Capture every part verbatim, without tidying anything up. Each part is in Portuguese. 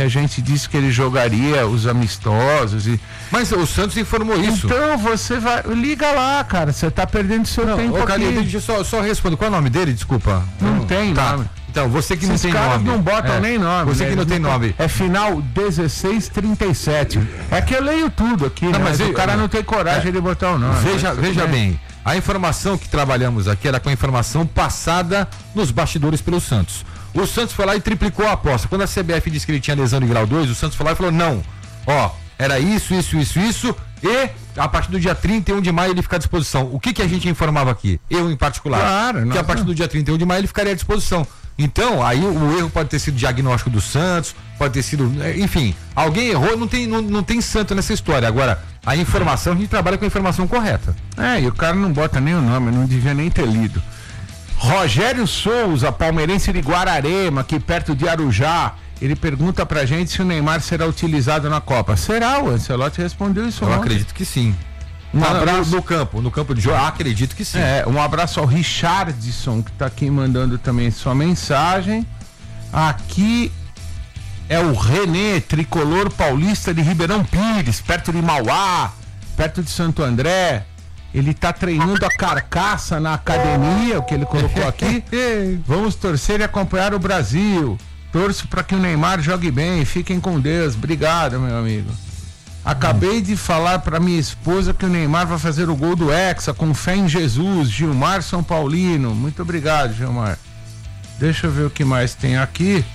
a gente disse que ele jogaria os amistosos e... Mas o Santos informou isso. Então você vai, liga lá, cara, você tá perdendo seu não, tempo ô, Calil, aqui. deixa eu só, só responder, qual é o nome dele, desculpa? Não, não tem tá. nome. Então, você que Esses não tem caras nome. não botam é. nem nome. Você né? que não tem não nome. É final dezesseis trinta e sete. É que eu leio tudo aqui, não, né? Mas eu, o cara não tem coragem é. de botar o nome. Veja, veja bem, a informação que trabalhamos aqui era com a informação passada nos bastidores pelo Santos. O Santos foi lá e triplicou a aposta. Quando a C B F disse que ele tinha lesão de grau dois, o Santos foi lá e falou, não, ó, era isso, isso, isso, isso, e a partir do dia trinta e um de maio ele fica à disposição. O que que a gente informava aqui? Eu em particular. Claro, que a partir do dia trinta e um de maio ele ficaria à disposição. Então, aí o erro pode ter sido diagnóstico do Santos, pode ter sido, enfim, alguém errou, não tem, não, não tem santo nessa história. Agora, a informação, a gente trabalha com a informação correta. É, e o cara não bota nem o nome, não devia nem ter lido. Rogério Souza, palmeirense de Guararema, aqui perto de Arujá, ele pergunta pra gente se o Neymar será utilizado na Copa. Será? O Ancelotti respondeu isso. Eu ontem. acredito que sim. Um no, abraço no, no campo, no campo de jogo, acredito que sim. É, um abraço ao Richardson, que tá aqui mandando também sua mensagem. Aqui é o Renê, tricolor paulista de Ribeirão Pires, perto de Mauá, perto de Santo André. Ele tá treinando a carcaça na academia, o que ele colocou aqui. Vamos torcer e acompanhar o Brasil. Torço para que o Neymar jogue bem. Fiquem com Deus. Obrigado, meu amigo. Acabei de falar para minha esposa que o Neymar vai fazer o gol do Hexa, com fé em Jesus. Gilmar São Paulino. Muito obrigado, Gilmar. Deixa eu ver o que mais tem aqui.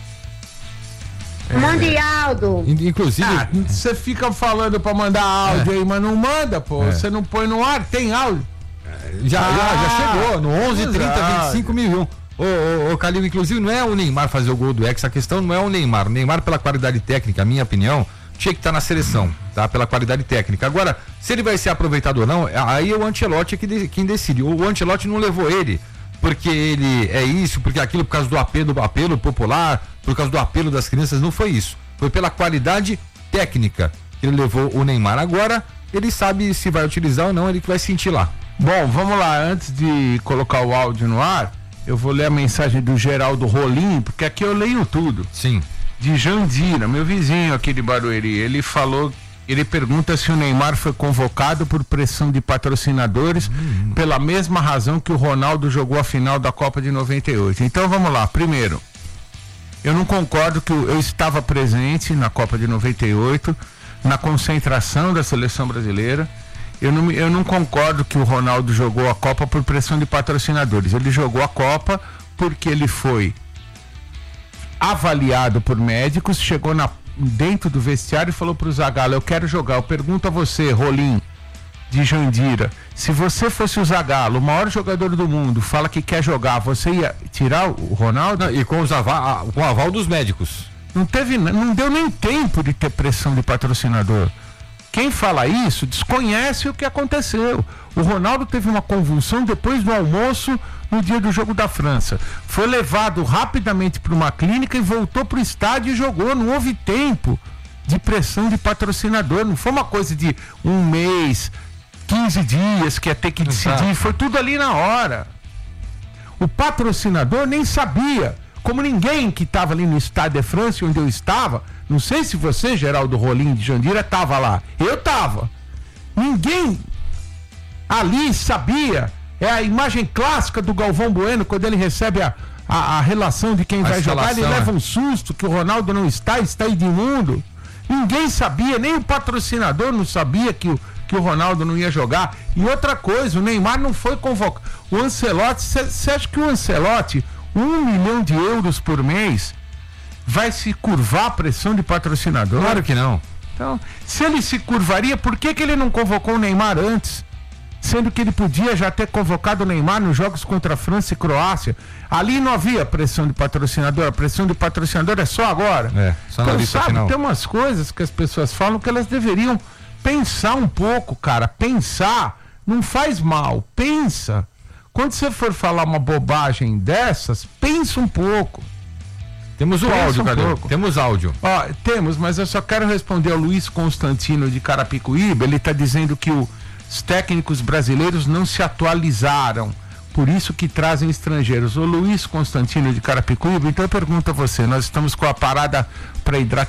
Mande áudio. Inclusive, ah, você fica falando pra mandar áudio é. aí, mas não manda, pô. Você é. não põe no ar, tem áudio. Já, ah, já, já chegou, no onze, trinta, vinte e cinco mil. Ô, ô, ô, Calil, inclusive não é o Neymar fazer o gol do Hexa, a questão não é o Neymar. O Neymar, pela qualidade técnica, a minha opinião, tinha que estar na seleção, tá? Pela qualidade técnica. Agora, se ele vai ser aproveitado ou não, aí é o Ancelotti quem decide. O Ancelotti não levou ele porque ele é isso, porque aquilo, por causa do apelo, do apelo popular, por causa do apelo das crianças, não foi isso. Foi pela qualidade técnica que ele levou o Neymar. Agora, ele sabe se vai utilizar ou não, ele que vai sentir lá. Bom, vamos lá, antes de colocar o áudio no ar, eu vou ler a mensagem do Geraldo Rolim, porque aqui eu leio tudo. Sim. De Jandira, meu vizinho aqui de Barueri, ele falou, ele pergunta se o Neymar foi convocado por pressão de patrocinadores, hum. pela mesma razão que o Ronaldo jogou a final da Copa de noventa e oito. Então vamos lá, primeiro, eu não concordo que eu, eu estava presente na Copa de noventa e oito, na concentração da seleção brasileira. Eu não, eu não concordo que o Ronaldo jogou a Copa por pressão de patrocinadores. Ele jogou a Copa porque ele foi avaliado por médicos, chegou na, dentro do vestiário e falou pro Zagallo, eu quero jogar. Eu pergunto a você, Rolim, de Jandira, se você fosse o Zagallo, o maior jogador do mundo, fala que quer jogar, você ia tirar o Ronaldo? Não, e com, os aval, com o aval dos médicos. Não teve, não deu nem tempo de ter pressão de patrocinador. Quem fala isso desconhece o que aconteceu. O Ronaldo teve uma convulsão depois do almoço no dia do jogo da França. Foi levado rapidamente para uma clínica e voltou para o estádio e jogou. Não houve tempo de pressão de patrocinador. Não foi uma coisa de um mês, quinze dias que ia ter que decidir. Foi tudo ali na hora. O patrocinador nem sabia. Como ninguém que estava ali no Estádio de França, onde eu estava, não sei se você, Geraldo Rolim de Jandira, estava lá. Eu estava. Ninguém ali sabia. É a imagem clássica do Galvão Bueno, quando ele recebe a, a, a relação de quem a vai jogar, ele leva um susto que o Ronaldo não está, está Edmundo. Ninguém sabia, nem o patrocinador não sabia que o, que o Ronaldo não ia jogar. E outra coisa, o Neymar não foi convocado. O Ancelotti, você acha que o Ancelotti, um milhão de euros por mês, vai se curvar a pressão de patrocinador? Claro que não. Então, se ele se curvaria, por que que ele não convocou o Neymar antes? Sendo que ele podia já ter convocado o Neymar nos jogos contra a França e Croácia. Ali não havia pressão de patrocinador. A pressão de patrocinador é só agora. É, só na então, lista sabe, final. tem umas coisas que as pessoas falam que elas deveriam pensar um pouco, cara. Pensar não faz mal. Pensa. Quando você for falar uma bobagem dessas, pensa um pouco. Temos o pensa áudio, um cadê? pouco. Temos áudio. Ó, temos, mas eu só quero responder ao Luiz Constantino de Carapicuíba. Ele está dizendo que o, os técnicos brasileiros não se atualizaram, por isso que trazem estrangeiros. O Luiz Constantino de Carapicuíba, então eu pergunto a você, nós estamos com a parada para hidratação